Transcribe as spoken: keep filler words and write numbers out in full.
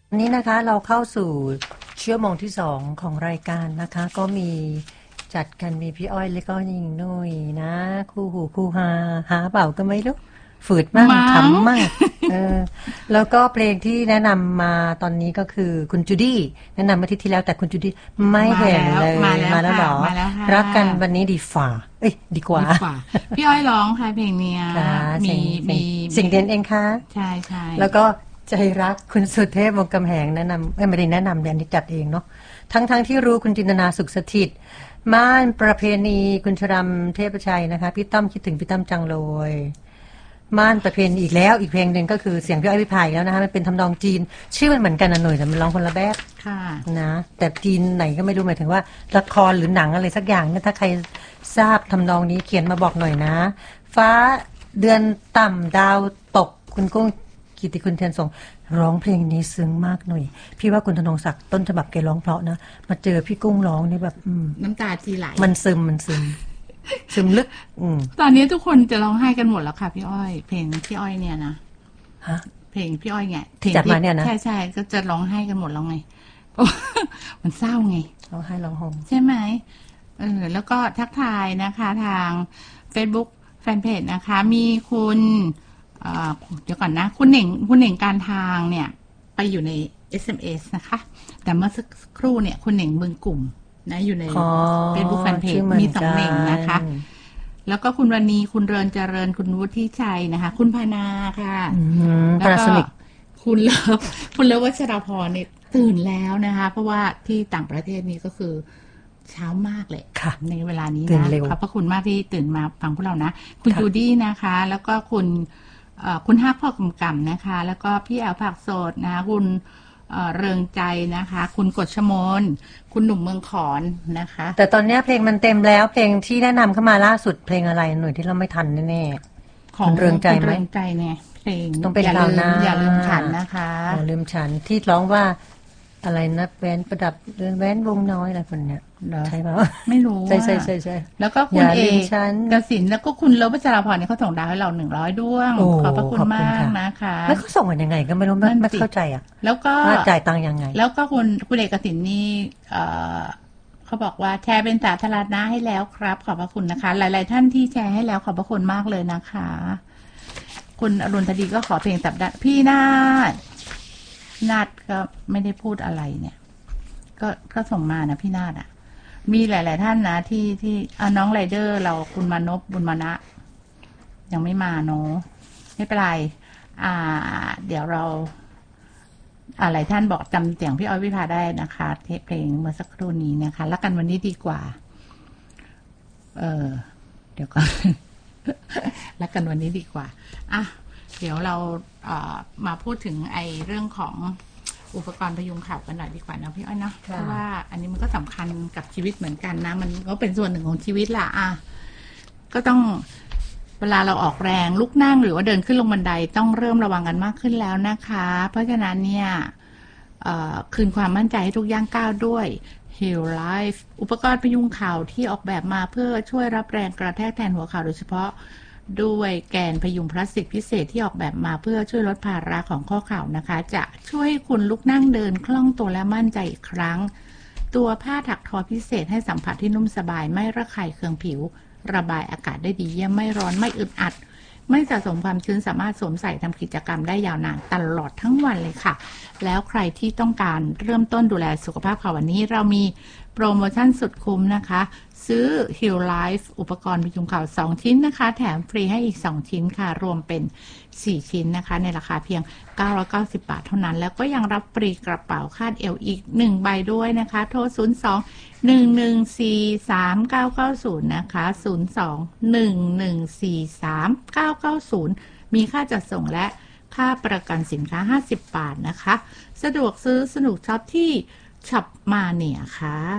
วันนี้นะคะเราเข้าสู่ชั่วโมงที่สองของรายการนะคะก็มีจัดกันมีพี่อ้อยแล้วก็ยิงนุ้ยนะคู่หูคู่หาหาเปล่าก็ไม่รู้ฝืดมากขำมากเออแล้วก็เพลงที่แนะนำมาตอนนี้ก็คือคุณจูดี้แนะนำมาที่ที่แล้วแต่คุณจูดี้ไม่เห็นเลยมาแล้วหรอรักกันวันนี้ดีฝ่าเอ้ยดีกว่าพี่อ้อยร้องค่ะเพลงเนี้ยมีมีสิ่งเด่นเองค่ะใช่ใช่แล้วก็ใจรักคุณสุเทพวงศ์กำแหงแนะนำไม่ได้แนะนำเรียนที่จัดเองเนาะทั้งๆ ท, ที่รู้คุณจินตนาสุขสถิตม่านประเพณีคุณชรัมเทพชัยนะคะพี่ตั้มคิดถึงพี่ตั้มจังเลยม่านประเพณีอีกแล้วอีกเพลงหนึ่งก็คือเสียงพี่อ้อยพี่พายแล้วนะคะมันเป็นทำนองจีนชื่อมันเหมือนกันนะหน่อยแต่มันร้องคนละแบบนะแต่จีนไหนก็ไม่รู้หมายถึงว่าละครหรือหนังอะไรสักอย่างเนี่ยถ้าใครทราบทำนองนี้เขียนมาบอกหน่อยนะฟ้าเดือนต่ำดาวตกคุณกุ้งกิติคุณเทียนส่งร้องเพลงนี้ซึ้งมากหน่อยพี่ว่าคุณธนงศักดิ์ต้นฉบับแกร้องเพราะนะมาเจอพี่กุ้งร้องนี่แบบน้ำตาจีไหลมันซึมมันซึมซึมลึกตอนนี้ทุกคนจะร้องไห้กันหมดแล้วค่ะพี่อ้อยเพลงพี่อ้อยเนี่ยนะฮะเพลงพี่อ้อยเนี่ยที่จัดมาเนี่ยนะใช่ใช่ก็จะร้องไห้กันหมดแล้วไงมันเศร้าไงร้องไห้ร้องห่มใช่ไหมเออแล้วก็ทักทายนะคะทาง Facebook แฟนเพจนะคะมีคุณเดี๋ยวก่อนนะคุณเหน่งคุณเหน่งการทางเนี่ยไปอยู่ใน เอส เอ็ม เอส นะคะแต่เมื่อสักครู่เนี่ยคุณเหน่งบึงกลุ่มนะอยู่ใน Facebook แฟนเพจมีสองเหน่งนะคะแล้วก็คุณวันนี้คุณเริญเจริญคุณวุฒิชัยนะคะคุณพานาค่ะแล้วก็คุณเลิฟคุณเลิฟวัชรพรเนี่ยตื่นแล้วนะคะเพราะว่าที่ต่างประเทศนี้ก็คือเช้ามากเลยในเวลานี้นะขอบพระคุณมากที่ตื่นมาฟังพวกเรานะคุณจูดี้นะคะแล้วก็คุณคุณฮักพ่อกำกำนะคะแล้วก็พี่แอลผักสดนะคุณเริงใจนะคะคุณกฎชมนคุณหนุ่มเมืองขอนนะคะแต่ตอนนี้เพลงมันเต็มแล้วเพลงที่แนะนำเข้ามาล่าสุดเพลงอะไรหน่อยที่เราไม่ทันแน่ๆของเริงใจไหมเริงใจเนี่ยเพลงต้องเป็นเรานะอย่าลืมฉันนะคะอย่าลืมฉันที่ร้องว่าอะไรนะแว้นประดับแว้นวงน้อยอะไรคนเนี้ยใช่เปล่าไม่รู้ใช่ใช่ใช่ใช่แล้วก็คุณเอกกสินแล้วก็คุณเลิฟวัชราพรเนี่ยเขาส่งดาวให้เราหนึ่งร้อยดวงขอบพระคุณมากนะคะแล้วเขาส่งกันยังไงก็ไม่รู้ไม่เข้าใจอ่ะแล้วก็จ่ายตังค์ยังไงแล้วก็คุณคุณเอกกสินนี่เขาบอกว่าแชร์เป็นสาธารณะให้แล้วครับขอบพระคุณนะคะหลายๆท่านที่แชร์ให้แล้วขอบพระคุณมากเลยนะคะคุณอรุณธดีก็ขอเพลงสัปดาห์พี่นาฏนาฏก็ไม่ได้พูดอะไรเนี่ยก็ก็ส่งมานะพี่นาฏอ่ะมีหลายๆท่านนะที่ที่น้องไรเดอร์เราคุณมานพบุญมานะยังไม่มาเนาะไม่เป็นไรอ่าเดี๋ยวเราอะไรท่านบอกจำเสียงพี่อ้อยวิภาได้นะคะเพลงเมื่อสักครู่นี้นะคะรักกันวันนี้ดีกว่าเออเดี๋ยวก่อนรักกันวันนี้ดีกว่าอ่ะเดี๋ยวเราเอ่อมาพูดถึงไอ้เรื่องของอุปกรณ์พยุงเข่ากันหน่อยดีกว่านะพี่อ้อยนะเพราะว่าอันนี้มันก็สำคัญกับชีวิตเหมือนกันนะมันก็เป็นส่วนหนึ่งของชีวิตล่ะอ่ะก็ต้องเวลาเราออกแรงลุกนั่งหรือว่าเดินขึ้นลงบันไดต้องเริ่มระวังกันมากขึ้นแล้วนะคะเพราะฉะนั้นเนี่ยคืนความมั่นใจให้ทุกย่างก้าวด้วย Heal Life อุปกรณ์พยุงเข่าที่ออกแบบมาเพื่อช่วยรับแรงกระแทกแทนหัวเข่าโดยเฉพาะด้วยแกนพยุงพลาสติกพิเศษที่ออกแบบมาเพื่อช่วยลดภาระของข้อเข่านะคะจะช่วยให้คุณลุกนั่งเดินคล่องตัวและมั่นใจอีกครั้งตัวผ้าถักทอพิเศษให้สัมผัสที่นุ่มสบายไม่ระคายเคืองผิวระบายอากาศได้ดีเยี่ยมไม่ร้อนไม่อึดอัดไม่สะสมความชื้นสามารถสวมใส่ทำกิจกรรมได้ยาวนานตลอดทั้งวันเลยค่ะแล้วใครที่ต้องการเริ่มต้นดูแลสุขภาพเข่าวันนี้เรามีโปรโมชั่นสุดคุ้มนะคะซื้อ Heal Life อุปกรณ์พยุงเข่าสองชิ้นนะคะแถมฟรีให้อีกสองชิ้นค่ะรวมเป็นสี่ชิ้นนะคะในราคาเพียงเก้าร้อยเก้าสิบบาทเท่านั้นแล้วก็ยังรับฟรีกระเป๋าคาดเอวอีกหนึ่งใบด้วยนะคะโทรศูนย์ สอง หนึ่ง หนึ่ง สี่ สาม เก้า เก้า ศูนย์นะคะศูนย์ สอง หนึ่ง หนึ่ง สี่ สาม เก้า เก้า ศูนย์มีค่าจัดส่งและค่าประกันสินค้าห้าสิบบาทนะคะสะดวกซื้อสนุกช็อปที่ช็อปมาเนี่ยค่ะ